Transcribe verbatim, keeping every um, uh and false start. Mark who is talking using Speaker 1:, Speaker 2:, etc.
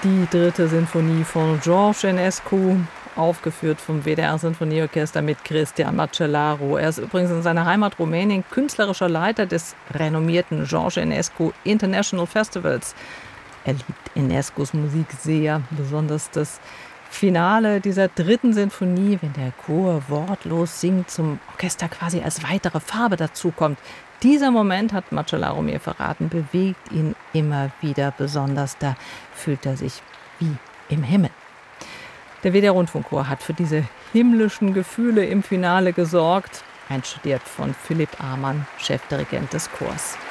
Speaker 1: Die dritte Sinfonie von George Enescu, aufgeführt vom W D R-Sinfonieorchester mit Cristian Macellaro. Er ist übrigens in seiner Heimat Rumänien künstlerischer Leiter des renommierten George Enescu International Festivals. Er liebt Enescus Musik sehr, besonders das Finale dieser dritten Sinfonie, wenn der Chor wortlos singt, zum Orchester quasi als weitere Farbe dazukommt. Dieser Moment, hat Macellaro mir verraten, bewegt ihn immer wieder besonders. Da fühlt er sich wie im Himmel. Der W D R-Rundfunkchor hat für diese himmlischen Gefühle im Finale gesorgt. Einstudiert von Philipp Amann, Chefdirigent des Chors.